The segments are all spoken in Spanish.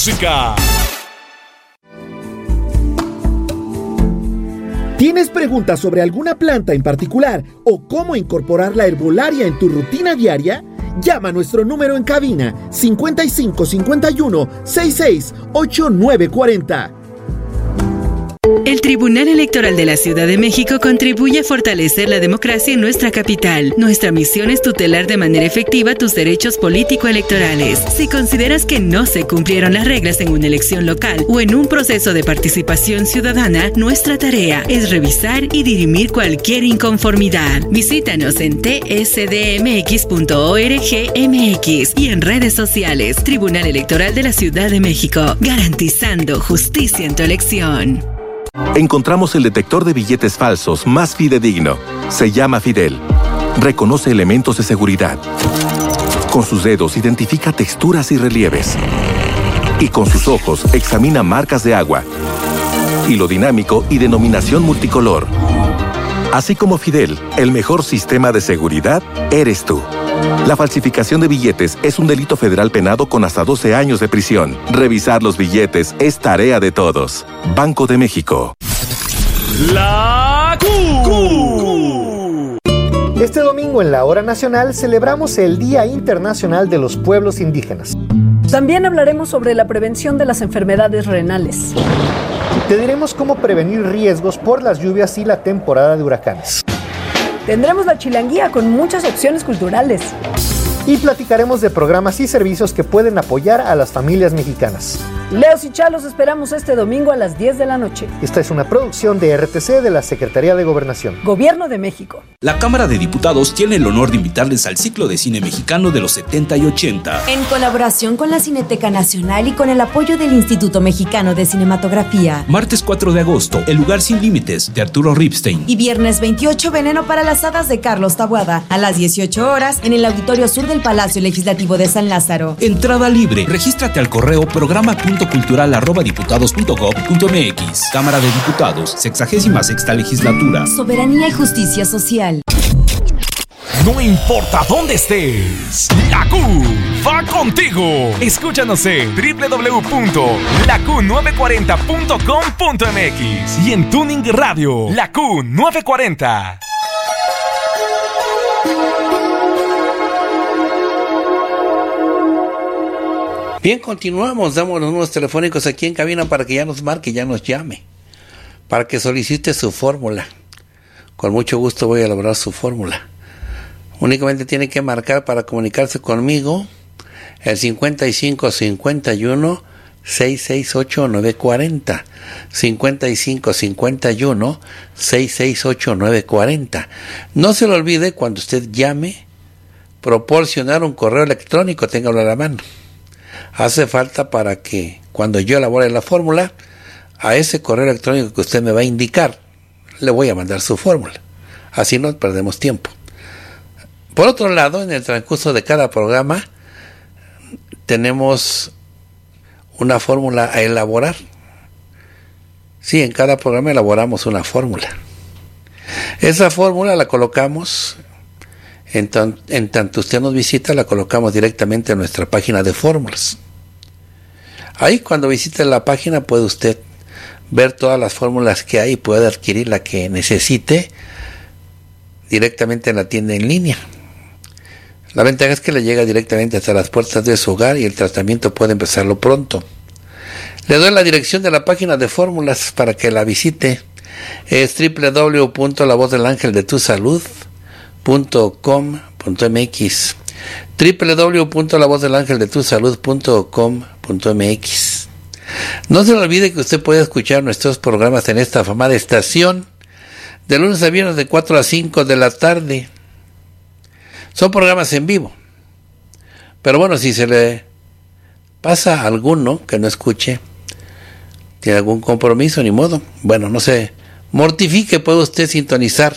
música. ¿Tienes preguntas sobre alguna planta en particular o cómo incorporar la herbolaria en tu rutina diaria? Llama a nuestro número en cabina 55 51 66 8940. El Tribunal Electoral de la Ciudad de México contribuye a fortalecer la democracia en nuestra capital. Nuestra misión es tutelar de manera efectiva tus derechos político-electorales. Si consideras que no se cumplieron las reglas en una elección local o en un proceso de participación ciudadana, nuestra tarea es revisar y dirimir cualquier inconformidad. Visítanos en tsdmx.org.mx y en redes sociales. Tribunal Electoral de la Ciudad de México, garantizando justicia en tu elección. Encontramos el detector de billetes falsos más fidedigno. Se llama Fidel. Reconoce elementos de seguridad. Con sus dedos identifica texturas y relieves. Y con sus ojos examina marcas de agua, hilo dinámico y denominación multicolor. Así como Fidel, el mejor sistema de seguridad eres tú. La falsificación de billetes es un delito federal penado con hasta 12 años de prisión. Revisar los billetes es tarea de todos. Banco de México. La Q. Este domingo en la Hora Nacional celebramos el Día Internacional de los Pueblos Indígenas. También hablaremos sobre la prevención de las enfermedades renales. Te diremos cómo prevenir riesgos por las lluvias y la temporada de huracanes. Tendremos la chilanguía con muchas opciones culturales. Y platicaremos de programas y servicios que pueden apoyar a las familias mexicanas. Leos y Chalos esperamos este domingo a las 10 de la noche. Esta es una producción de RTC de la Secretaría de Gobernación. Gobierno de México. La Cámara de Diputados tiene el honor de invitarles al ciclo de cine mexicano de los 70 y 80. En colaboración con la Cineteca Nacional y con el apoyo del Instituto Mexicano de Cinematografía. Martes 4 de agosto, El lugar sin límites, de Arturo Ripstein. Y viernes 28, Veneno para las hadas, de Carlos Taboada, a las 18 horas en el Auditorio Sur del Palacio Legislativo de San Lázaro. Entrada libre. Regístrate al correo programa.cultural@diputados.gov.mx. Cámara de Diputados, 66ª Legislatura. Soberanía y justicia social. No importa dónde estés, la Q va contigo. Escúchanos en www.laq940.com.mx y en Tuning Radio, la Q940. Bien, continuamos, damos los números telefónicos aquí en cabina para que ya nos marque, ya nos llame, para que solicite su fórmula. Con mucho gusto voy a elaborar su fórmula. Únicamente tiene que marcar para comunicarse conmigo el 5551 668 940, 5551 668 940. No se le olvide, cuando usted llame, proporcionar un correo electrónico, téngalo a la mano. Hace falta para que cuando yo elabore la fórmula, a ese correo electrónico que usted me va a indicar, le voy a mandar su fórmula. Así no perdemos tiempo. Por otro lado, en el transcurso de cada programa, tenemos una fórmula a elaborar. Sí, en cada programa elaboramos una fórmula. Esa fórmula la colocamos, en tanto usted nos visita, la colocamos directamente en nuestra página de fórmulas. Ahí, cuando visite la página, puede usted ver todas las fórmulas que hay y puede adquirir la que necesite directamente en la tienda en línea. La ventaja es que le llega directamente hasta las puertas de su hogar y el tratamiento puede empezarlo pronto. Le doy la dirección de la página de fórmulas para que la visite. Es www.lavozdelangeldetusalud.com.mx, www.lavozdelangeldetusalud.com.mx. No se le olvide que usted puede escuchar nuestros programas en esta afamada estación de lunes a viernes de 4 a 5 de la tarde. Son programas en vivo. Pero bueno, si se le pasa alguno que no escuche, tiene algún compromiso, ni modo. Bueno, no se mortifique, puede usted sintonizar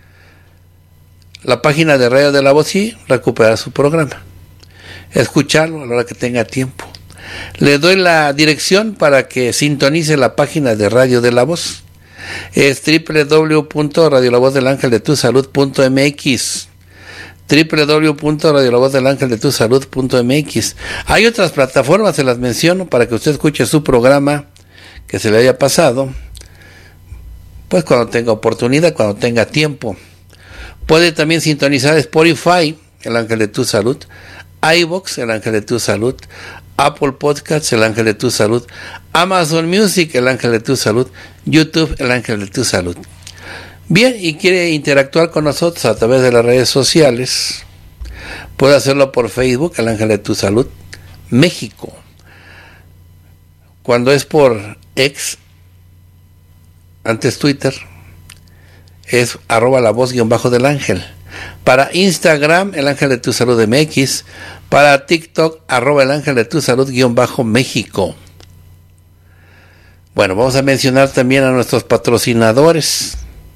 la página de Radio de la Voz y recuperar su programa. Escucharlo a la hora que tenga tiempo. Le doy la dirección para que sintonice la página de Radio de la Voz. Es www.radiolavoz.mx, www.radiolavoz-del-ángel-de-tu-salud.mx. Hay otras plataformas, se las menciono para que usted escuche su programa que se le haya pasado, pues cuando tenga oportunidad, cuando tenga tiempo. Puede también sintonizar Spotify, El Ángel de tu Salud, iVoox, El Ángel de tu Salud, Apple Podcasts, El Ángel de tu Salud, Amazon Music, El Ángel de tu Salud, YouTube, El Ángel de tu Salud. Bien, y quiere interactuar con nosotros a través de las redes sociales, puede hacerlo por Facebook, El Ángel de tu Salud, México. Cuando es por X, antes Twitter, es @lavoz_del ángel. Para Instagram, El Ángel de tu Salud MX. Para TikTok, @el ángel de tu salud _México. Bueno, vamos a mencionar también a nuestros patrocinadores.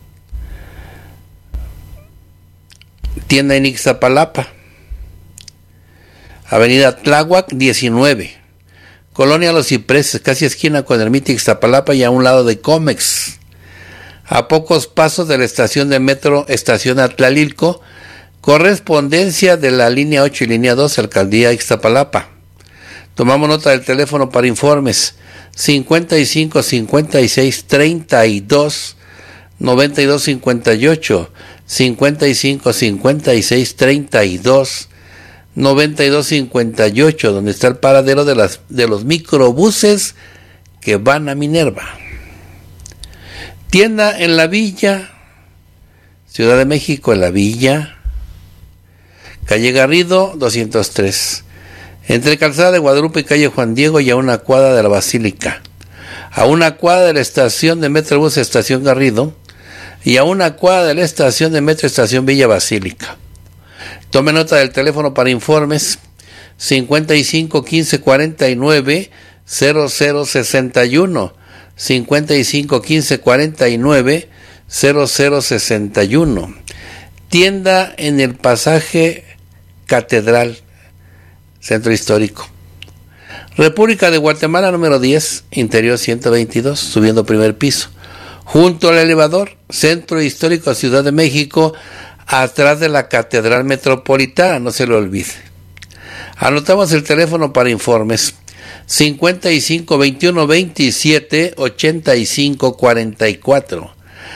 Tienda en Ixtapalapa, Avenida Tláhuac 19, Colonia Los Cipreses, casi esquina con Ermita Ixtapalapa y a un lado de Comex. A pocos pasos de la estación de metro Estación Atlalilco, correspondencia de la línea 8 y línea 2, Alcaldía Ixtapalapa. Tomamos nota del teléfono para informes: 55 56 32 92 58, 55 56 32 92 58, donde está el paradero de los microbuses que van a Minerva. Tienda en La Villa, Ciudad de México, en La Villa, calle Garrido 203, entre Calzada de Guadalupe y calle Juan Diego, y a una cuadra de la Basílica, a una cuadra de la estación de Metrobús Estación Garrido y a una cuadra de la estación de Metro Estación Villa Basílica. Tome nota del teléfono para informes: 55 15 49 00 61, 55 15 49 00 61. Tienda en el pasaje Catedral, Centro Histórico. República de Guatemala número 10, interior 122, subiendo primer piso. Junto al elevador, Centro Histórico, Ciudad de México, atrás de la Catedral Metropolitana, no se lo olvide. Anotamos el teléfono para informes: 55 21 27 85 44,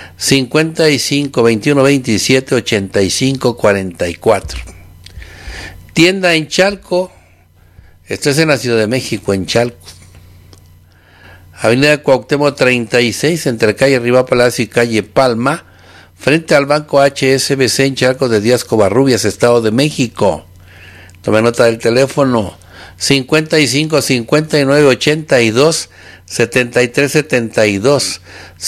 55 21 27 85 44. Tienda en Chalco, esto es en la Ciudad de México, en Chalco. Avenida Cuauhtémoc 36, entre calle Rivá Palacio y calle Palma, frente al Banco HSBC en Chalco de Díaz Covarrubias, Estado de México. Tome nota del teléfono: 55 59 82 73 72,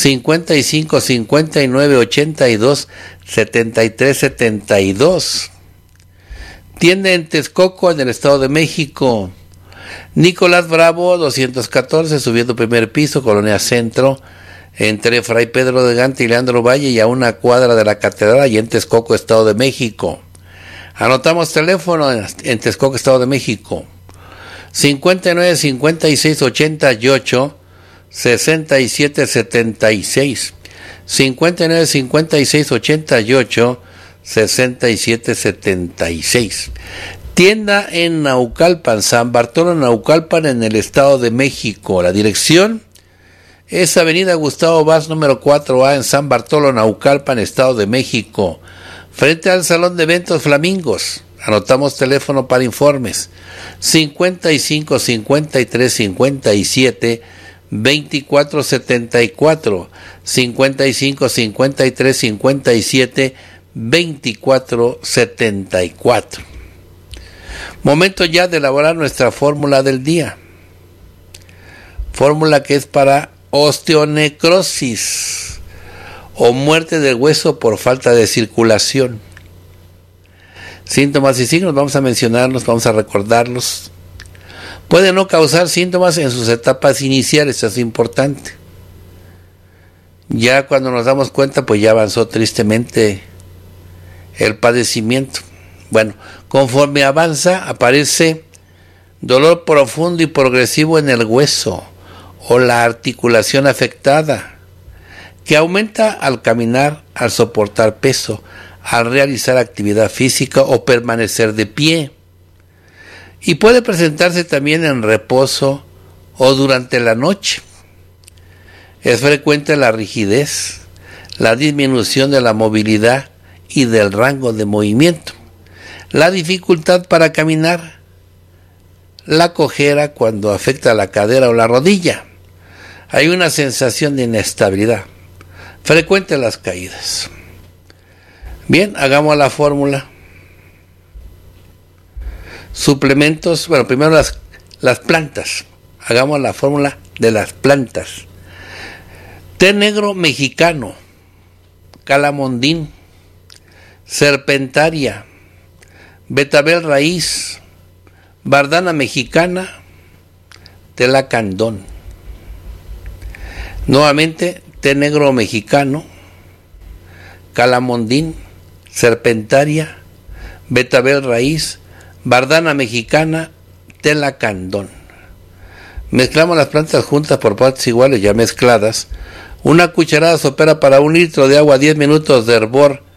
55 59 82 73 72. Tienda en Texcoco, en el Estado de México. Nicolás Bravo 214, subiendo primer piso, Colonia Centro, entre Fray Pedro de Gante y Leandro Valle, y a una cuadra de la Catedral, y en Texcoco, Estado de México. Anotamos teléfono en Texcoco, Estado de México: 59 56 88 67 76, 59 56 88 67 76. Tienda en Naucalpan, San Bartolo Naucalpan, en el Estado de México. La dirección es Avenida Gustavo Vaz número 4A, en San Bartolo Naucalpan, Estado de México, frente al Salón de Eventos Flamingos. Anotamos teléfono para informes: 55 53 57 24 74, 55 53 57 24 74. Momento ya de elaborar nuestra fórmula del día. Fórmula que es para osteonecrosis o muerte del hueso por falta de circulación. Síntomas y signos, vamos a mencionarlos, vamos a recordarlos. Puede no causar síntomas en sus etapas iniciales, eso es importante. Ya cuando nos damos cuenta, pues ya avanzó tristemente el padecimiento. Bueno, conforme avanza, aparece dolor profundo y progresivo en el hueso o la articulación afectada, que aumenta al caminar, al soportar peso, al realizar actividad física o permanecer de pie. Y puede presentarse también en reposo o durante la noche. Es frecuente la rigidez, la disminución de la movilidad y del rango de movimiento, la dificultad para caminar, la cojera cuando afecta la cadera o la rodilla. Hay una sensación de inestabilidad, frecuente las caídas. Bien, hagamos la fórmula. Suplementos, bueno, primero las plantas. Hagamos la fórmula de las plantas. Té negro mexicano, calamondín, serpentaria, betabel raíz, bardana mexicana, telacandón. Nuevamente, té negro mexicano, calamondín, serpentaria, betabel raíz, bardana mexicana, telacandón. Mezclamos las plantas juntas por partes iguales ya mezcladas. Una cucharada sopera para 1 litro de agua, 10 minutos de hervor